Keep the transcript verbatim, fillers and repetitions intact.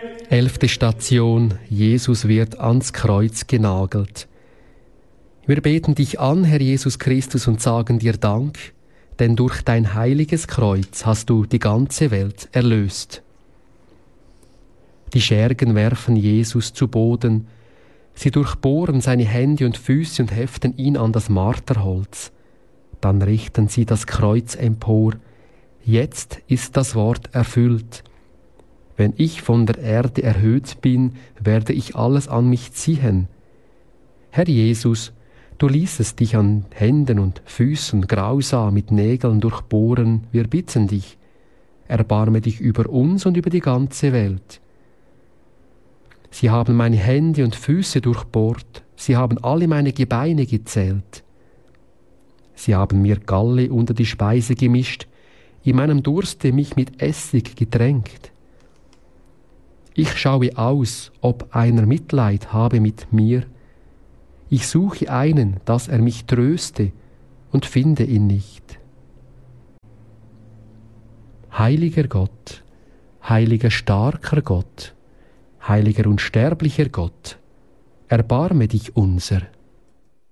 Elfte Station: Jesus wird ans Kreuz genagelt. Wir beten dich an, Herr Jesus Christus, und sagen dir Dank, denn durch dein heiliges Kreuz hast du die ganze Welt erlöst. Die Schergen werfen Jesus zu Boden, sie durchbohren seine Hände und Füße und heften ihn an das Marterholz. Dann richten sie das Kreuz empor. Jetzt ist das Wort erfüllt. Wenn ich von der Erde erhöht bin, werde ich alles an mich ziehen. Herr Jesus, du ließest dich an Händen und Füßen grausam mit Nägeln durchbohren. Wir bitten dich, erbarme dich über uns und über die ganze Welt. Sie haben meine Hände und Füße durchbohrt, sie haben alle meine Gebeine gezählt. Sie haben mir Galle unter die Speise gemischt, in meinem Durste mich mit Essig getränkt. Ich schaue aus, ob einer Mitleid habe mit mir. Ich suche einen, dass er mich tröste, und finde ihn nicht. Heiliger Gott, heiliger starker Gott, heiliger unsterblicher Gott, erbarme dich unser.